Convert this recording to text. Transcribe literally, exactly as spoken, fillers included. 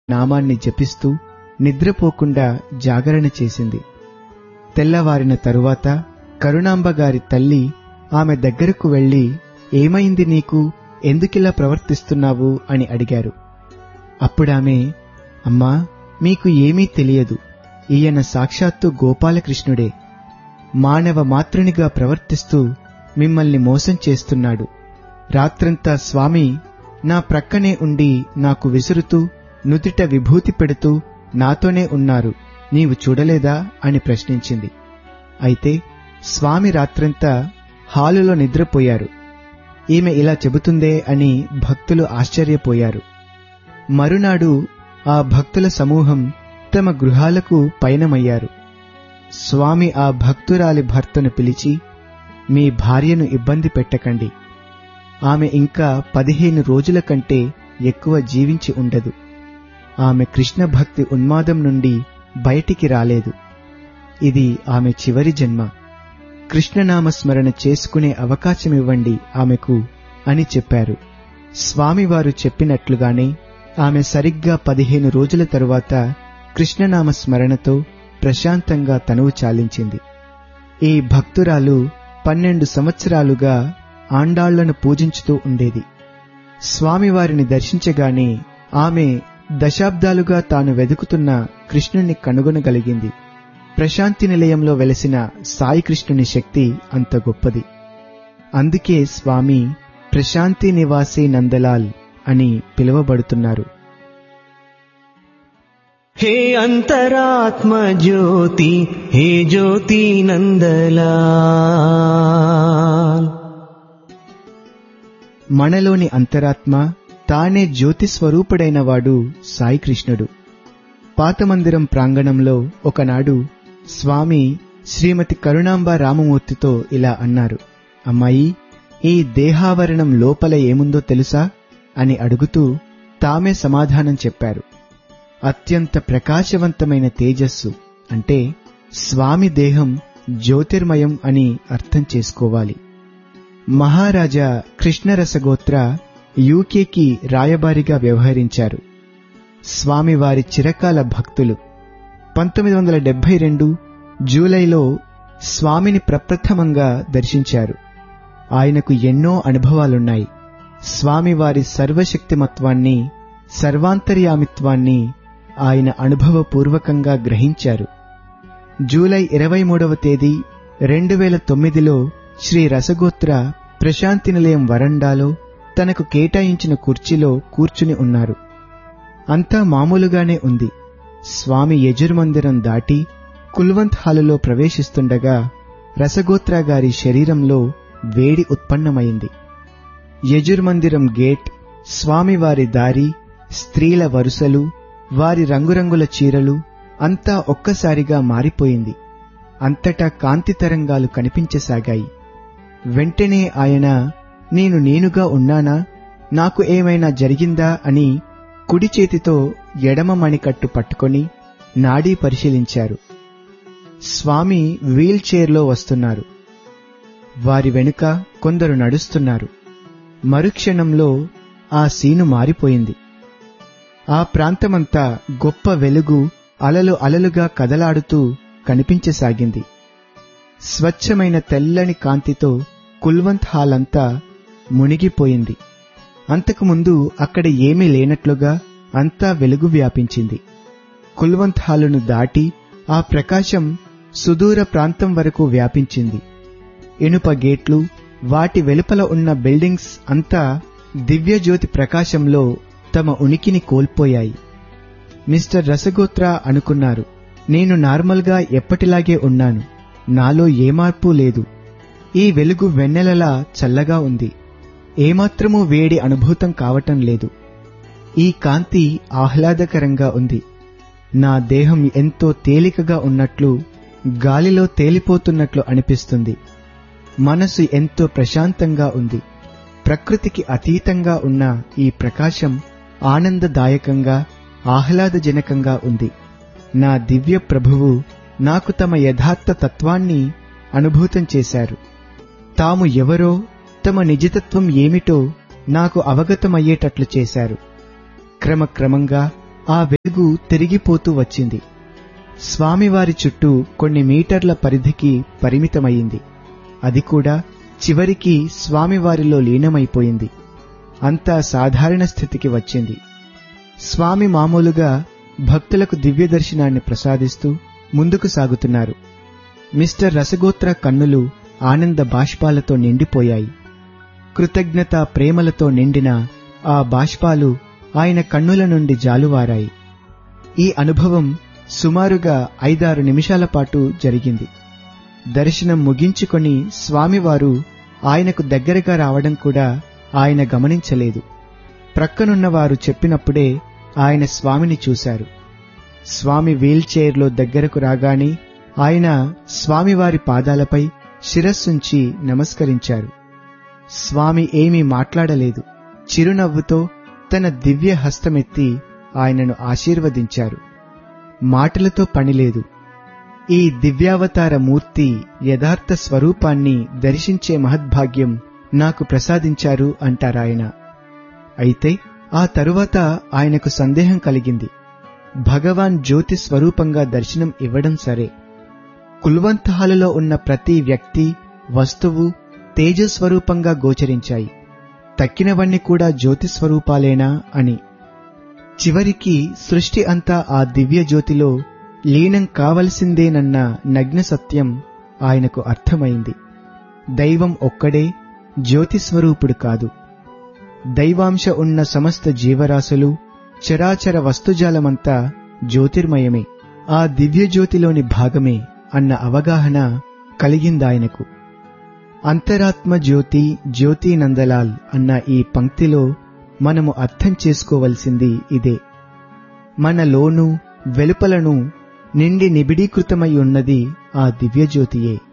నామాన్ని జపిస్తూ నిద్రపోకుండా జాగరణ చేసింది. తెల్లవారిన తరువాత కరుణాంబగారి తల్లి ఆమె దగ్గరకు వెళ్లి, ఏమైంది నీకు, ఎందుకిలా ప్రవర్తిస్తున్నావు అని అడిగారు. అప్పుడామె, అమ్మా, మీకు ఏమీ తెలియదు, ఈయన సాక్షాత్తు గోపాలకృష్ణుడే. మానవ మాతృనిగా ప్రవర్తిస్తూ మిమ్మల్ని మోసం చేస్తున్నాడు. రాత్రంతా స్వామి నా ప్రక్కనే ఉండి నాకు విసురుతూ నుదిట విభూతి పెడుతూ నాతోనే ఉన్నారు, నీవు చూడలేదా అని ప్రశ్నించింది. అయితే స్వామి రాత్రంతా హాలులో నిద్రపోయారు. ఈమె ఇలా చెబుతుందే అని భక్తులు ఆశ్చర్యపోయారు. మరునాడు ఆ భక్తుల సమూహం తమ గృహాలకు పయనమయ్యారు. స్వామి ఆ భక్తురాలి భర్తను పిలిచి, మీ భార్యను ఇబ్బంది పెట్టకండి, ఆమె ఇంకా పదిహేను రోజుల కంటే ఎక్కువ జీవించి ఉండదు. ఆమె కృష్ణ భక్తి ఉన్మాదం నుండి బయటికి రాలేదు. ఇది ఆమె చివరి జన్మ. కృష్ణనామస్మరణ చేసుకునే అవకాశమివ్వండి ఆమెకు అని చెప్పారు. స్వామివారు చెప్పినట్లుగానే ఆమె సరిగ్గా పదిహేను రోజుల తరువాత కృష్ణనామస్మరణతో ప్రశాంతంగా తనువు చాలించింది. ఈ భక్తురాలు పన్నెండు సంవత్సరాలుగా ఆండాళ్లను పూజించుతూ ఉండేది. స్వామివారిని దర్శించగానే ఆమె దశాబ్దాలుగా తాను వెదుకుతున్న కృష్ణుణ్ణి కనుగొనగలిగింది. ప్రశాంతి నిలయంలో వెలసిన సాయికృష్ణుని శక్తి అంత గొప్పది. అందుకే స్వామి ప్రశాంతి నివాసి నందలాల్ అని పిలువబడుతున్నారు. హే అంతరాత్మ జ్యోతి, హే జ్యోతి నందలాల్. మనలోని అంతరాత్మ తానే జ్యోతి స్వరూపుడైన వాడు సాయికృష్ణుడు. పాతమందిరం ప్రాంగణంలో ఒకనాడు స్వామి శ్రీమతి కరుణాంబ రామమూర్తితో ఇలా అన్నారు, అమ్మాయి, ఈ దేహావరణం లోపల ఏముందో తెలుసా అని అడుగుతూ తామే సమాధానం చెప్పారు. అత్యంత ప్రకాశవంతమైన తేజస్సు అంటే స్వామి దేహం జ్యోతిర్మయం అని అర్థం చేసుకోవాలి. మహారాజా కృష్ణరసగోత్ర యూకేకి రాయబారిగా వ్యవహరించారు. స్వామివారి చిరకాల భక్తులు. పంతొమ్మిది వందల డెబ్బై రెండు జూలైలో స్వామిని ప్రప్రథమంగా దర్శించారు. ఆయనకు ఎన్నో అనుభవాలున్నాయి. స్వామివారి సర్వశక్తిమత్వాన్ని, సర్వాంతర్యామిత్వాన్ని ఆయన అనుభవపూర్వకంగా గ్రహించారు. జూలై ఇరవై మూడవ తేదీ రెండు వేల తొమ్మిదిలో శ్రీ రసగోత్ర ప్రశాంతి నిలయం వరండాలో తనకు కేటాయించిన కుర్చీలో కూర్చుని ఉన్నారు. అంతా మామూలుగానే ఉంది. స్వామి యజుర్మందిరం దాటి కుల్వంత్ హాలులో ప్రవేశిస్తుండగా రసగోత్ర గారి శరీరంలో వేడి ఉత్పన్నమైంది. యజుర్మందిరం గేట్, స్వామివారి దారి, స్త్రీల వరుసలు, వారి రంగురంగుల చీరలు అంతా ఒక్కసారిగా మారిపోయింది. అంతటా కాంతి తరంగాలు కనిపించసాగాయి. వెంటనే ఆయన, నేను నేనుగా ఉన్నానా, నాకు ఏమైనా జరిగిందా అని కుడి చేతితో ఎడమ మణికట్టు పట్టుకొని నాడీ పరిశీలించారు. స్వామి వీల్ చైర్లో వస్తున్నారు. వారి వెనుక కొందరు నడుస్తున్నారు. మరుక్షణంలో ఆ సీను మారిపోయింది. ఆ ప్రాంతమంతా గొప్ప వెలుగు అలలు అలలుగా కదలాడుతూ కనిపించసాగింది. స్వచ్ఛమైన తెల్లని కాంతితో కుల్వంత్ హాల్ అంతా మునిగిపోయింది. అంతకుముందు అక్కడ ఏమీ లేనట్లుగా అంతా వెలుగు వ్యాపించింది. కుల్వంత్ హాలును దాటి ఆ ప్రకాశం సుదూర ప్రాంతం వరకు వ్యాపించింది. ఇనుప గేట్లు, వాటి వెలుపల ఉన్న బిల్డింగ్స్ అంతా దివ్యజ్యోతి ప్రకాశంలో తమ ఉనికిని కోల్పోయాయి. మిస్టర్ రసగోత్ర అనుకున్నారు, నేను నార్మల్గా ఎప్పటిలాగే ఉన్నాను, నాలో ఏ మార్పు లేదు. ఈ వెలుగు వెన్నెలలా చల్లగా ఉంది. ఏమాత్రమూ వేడి అనుభూతం కావటం లేదు. ఈ కాంతి ఆహ్లాదకరంగా ఉంది. నా దేహం ఎంతో తేలికగా ఉన్నట్లు, గాలిలో తేలిపోతున్నట్లు అనిపిస్తుంది. మనసు ఎంతో ప్రశాంతంగా ఉంది. ప్రకృతికి అతీతంగా ఉన్న ఈ ప్రకాశం ఆనందదాయకంగా, ఆహ్లాదజనకంగా ఉంది. నా దివ్య ప్రభువు నాకు తమ యథార్థ తత్వాన్ని అనుభూతం చేశారు. తాము ఎవరో, తమ నిజతత్వం ఏమిటో నాకు అవగతమయ్యేటట్లు చేశారు. క్రమక్రమంగా ఆ వెలుగు తిరిగిపోతూ వచ్చింది. స్వామివారి చుట్టూ కొన్ని మీటర్ల పరిధికి పరిమితమయ్యింది. అది కూడా చివరికి స్వామివారిలో లీనమైపోయింది. అంతా సాధారణ స్థితికి వచ్చింది. స్వామి మామూలుగా భక్తులకు దివ్య దర్శనాన్ని ప్రసాదిస్తూ ముందుకు సాగుతున్నారు. మిస్టర్ రసగోత్ర కన్నులు ఆనంద బాష్పాలతో నిండిపోయాయి. కృతజ్ఞత ప్రేమలతో నిండిన ఆ బాష్పాలు ఆయన కన్నుల నుండి జాలువారాయి. ఈ అనుభవం సుమారుగా ఐదారు నిమిషాల పాటు జరిగింది. దర్శనం ముగించుకొని స్వామివారు ఆయనకు దగ్గరగా రావడం కూడా ఆయన గమనించలేదు. ప్రక్కనున్నవారు చెప్పినప్పుడే ఆయన స్వామిని చూశారు. స్వామి వీల్ చైర్లో దగ్గరకు రాగానే ఆయన స్వామివారి పాదాలపై శిరస్సుంచి నమస్కరించారు. స్వామి ఏమీ మాట్లాడలేదు. చిరునవ్వుతో తన దివ్య హస్తమెత్తి ఆయనను ఆశీర్వదించారు. మాటలతో పనిలేదు. ఈ దివ్యావతార మూర్తి యథార్థ స్వరూపాన్ని దర్శించే మహద్భాగ్యం నాకు ప్రసాదించారు అంటారాయన. అయితే ఆ తరువాత ఆయనకు సందేహం కలిగింది. భగవాన్ జ్యోతి స్వరూపంగా దర్శనం ఇవ్వడం సరే, కుల్వంత్ హాలులో ఉన్న ప్రతి వ్యక్తి, వస్తువు తేజస్వరూపంగా గోచరించాయి. తక్కినవన్నీ కూడా జ్యోతి స్వరూపాలేనా అని. చివరికి సృష్టి అంతా ఆ దివ్య జ్యోతిలో లీనం కావలసిందేనన్న నగ్న సత్యం ఆయనకు అర్థమైంది. దైవం ఒక్కడే, జ్యోతిస్వరూపుడు కాదు. దైవాంశ ఉన్న సమస్త జీవరాశులు, చరాచర వస్తుజాలమంతా జ్యోతిర్మయమే, ఆ దివ్యజ్యోతిలోని భాగమే అన్న అవగాహన కలిగిందాయనకు. అంతరాత్మ జ్యోతి జ్యోతి నందలాల్ అన్న ఈ పంక్తిలో మనము అర్థం చేసుకోవలసింది ఇదే. మనలోనూ వెలుపలను నిండి నిబిడీకృతమై ఉన్నది ఆ దివ్యజ్యోతియే.